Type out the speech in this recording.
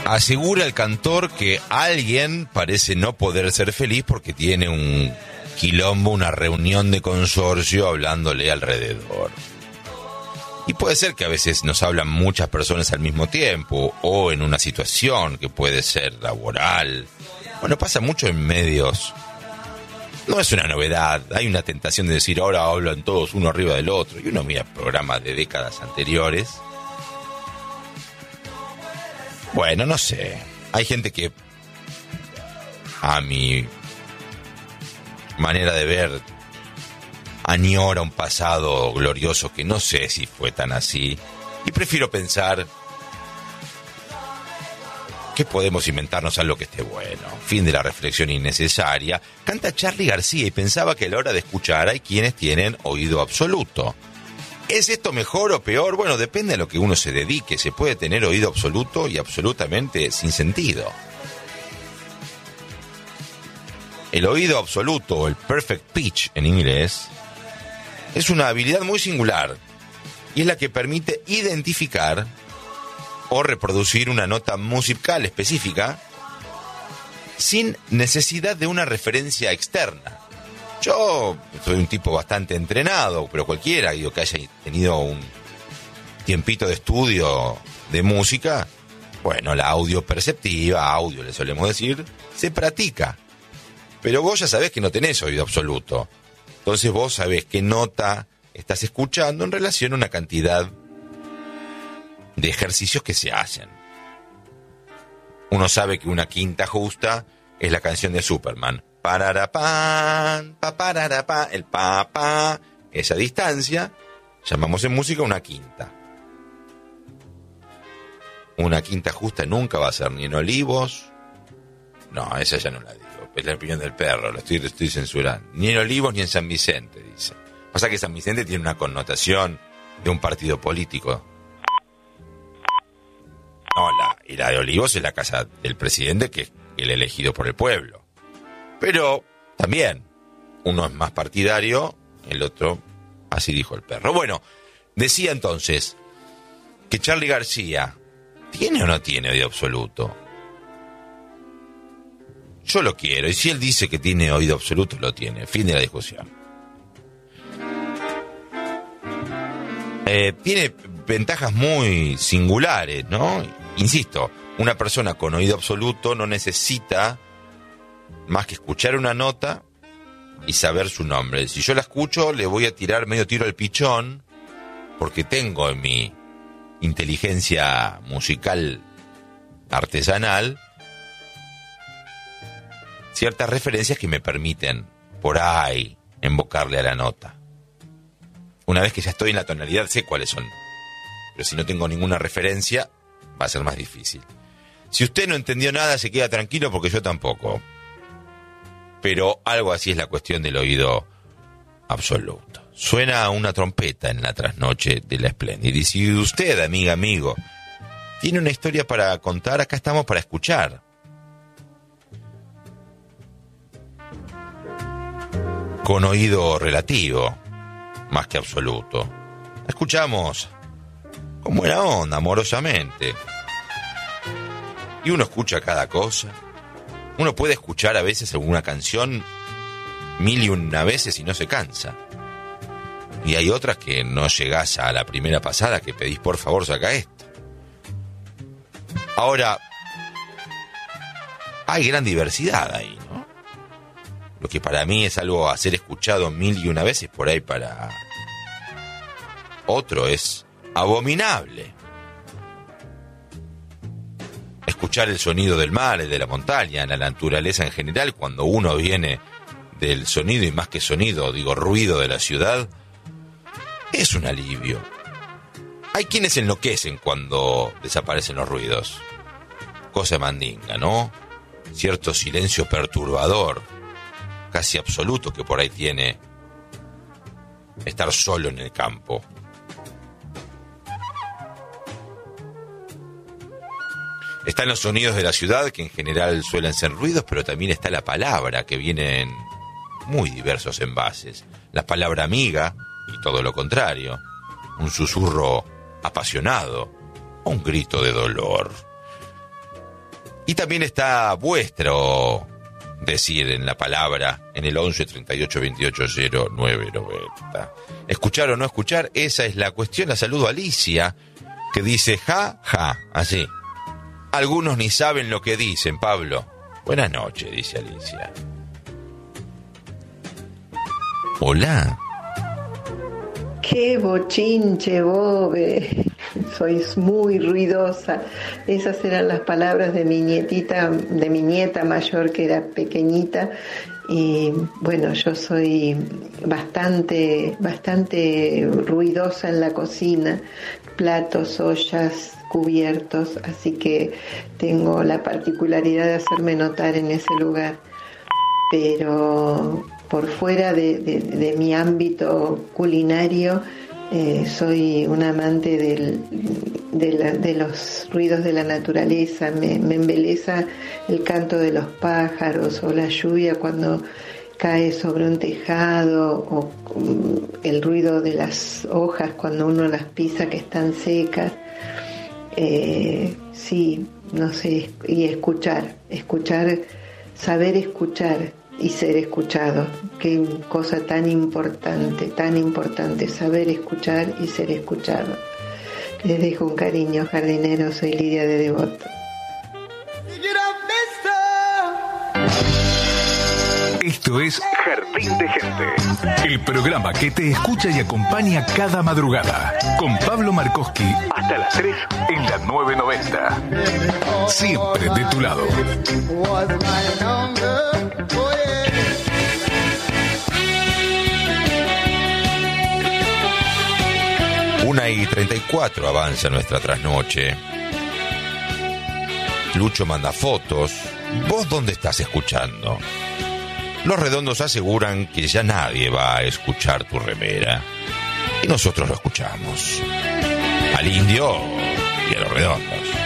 Asegura el cantor que alguien parece no poder ser feliz porque tiene un quilombo, una reunión de consorcio hablándole alrededor. Y puede ser que a veces nos hablan muchas personas al mismo tiempo, o en una situación que puede ser laboral. Bueno, pasa mucho en medios. No es una novedad, hay una tentación de decir ahora hablan todos uno arriba del otro, y uno mira programas de décadas anteriores. Bueno, no sé, hay gente que, a mi manera de ver, añora un pasado glorioso que no sé si fue tan así, y prefiero pensar que podemos inventarnos algo que esté bueno. Fin de la reflexión innecesaria. Canta Charly García y pensaba que a la hora de escuchar hay quienes tienen oído absoluto. ¿Es esto mejor o peor? Bueno, depende a lo que uno se dedique. Se puede tener oído absoluto y absolutamente sin sentido. El oído absoluto, o el perfect pitch en inglés, es una habilidad muy singular y es la que permite identificar o reproducir una nota musical específica sin necesidad de una referencia externa. Yo soy un tipo bastante entrenado, pero cualquiera que haya tenido un tiempito de estudio de música, bueno, la audio perceptiva, audio le solemos decir, se practica. Pero vos ya sabés que no tenés oído absoluto. Entonces vos sabés qué nota estás escuchando en relación a una cantidad de ejercicios que se hacen. Uno sabe que una quinta justa es la canción de Superman. Pararapán, papararapá, el papá, esa distancia, llamamos en música una quinta. Una quinta justa nunca va a ser ni en Olivos, no, esa ya no la digo, es la opinión del perro, lo estoy censurando. Ni en Olivos ni en San Vicente, dice. Pasa que San Vicente tiene una connotación de un partido político. No, y la de Olivos es la casa del presidente, que es el elegido por el pueblo. Pero también, uno es más partidario, el otro, así dijo el perro. Bueno, decía entonces que Charly García, ¿tiene o no tiene oído absoluto? Yo lo quiero, y si él dice que tiene oído absoluto, lo tiene. Fin de la discusión. Tiene ventajas muy singulares, ¿no? Insisto, una persona con oído absoluto no necesita más que escuchar una nota y saber su nombre. Si yo la escucho, le voy a tirar medio tiro al pichón, porque tengo en mi inteligencia musical artesanal ciertas referencias que me permiten por ahí invocarle a la nota. Una vez que ya estoy en la tonalidad, sé cuáles son. Pero si no tengo ninguna referencia, va a ser más difícil. Si usted no entendió nada, se queda tranquilo, porque yo tampoco. Pero algo así es la cuestión del oído absoluto. Suena una trompeta en la trasnoche de la espléndida. Y si usted, amiga, amigo, tiene una historia para contar, acá estamos para escuchar. Con oído relativo, más que absoluto. Escuchamos con buena onda, amorosamente. Y uno escucha cada cosa. Uno puede escuchar a veces alguna canción 1001 veces y no se cansa. Y hay otras que no llegás a la primera pasada, que pedís por favor saca esto. Ahora, hay gran diversidad ahí, ¿no? Lo que para mí es algo a ser escuchado 1001 veces, por ahí para otro es abominable. Escuchar el sonido del mar, de la montaña, la naturaleza en general, cuando uno viene del sonido, y más que sonido, digo ruido de la ciudad, es un alivio. Hay quienes enloquecen cuando desaparecen los ruidos. Cosa mandinga, ¿no? Cierto silencio perturbador, casi absoluto, que por ahí tiene estar solo en el campo. Están los sonidos de la ciudad, que en general suelen ser ruidos, pero también está la palabra, que viene en muy diversos envases. La palabra amiga, y todo lo contrario. Un susurro apasionado, o un grito de dolor. Y también está vuestro decir en la palabra en el 11 38 28 09 90. Escuchar o no escuchar, esa es la cuestión. La saludo a Alicia, que dice ja, ja, así. Algunos ni saben lo que dicen, Pablo. Buenas noches, dice Alicia. Hola. Qué bochinche, Bobe. Sois muy ruidosa. Esas eran las palabras de mi nieta mayor, que era pequeñita. Y bueno, yo soy bastante ruidosa en la cocina. Platos, ollas, cubiertos. Así que tengo la particularidad de hacerme notar en ese lugar. Pero por fuera de mi ámbito culinario, soy un amante de los ruidos de la naturaleza. Me embeleza el canto de los pájaros o la lluvia cuando cae sobre un tejado, o el ruido de las hojas cuando uno las pisa que están secas. Sí, no sé, y escuchar, saber escuchar y ser escuchado. Qué cosa tan importante, saber escuchar y ser escuchado. Les dejo un cariño, jardinero. Soy Lidia de Devoto. Esto es Jardín de Gente, el programa que te escucha y acompaña cada madrugada, con Pablo Markowski hasta las 3 en la 990. Siempre de tu lado. 1:34 avanza nuestra trasnoche. Lucho manda fotos. ¿Vos dónde estás escuchando? Los Redondos aseguran que ya nadie va a escuchar tu remera. Y nosotros lo escuchamos. Al Indio y a los Redondos.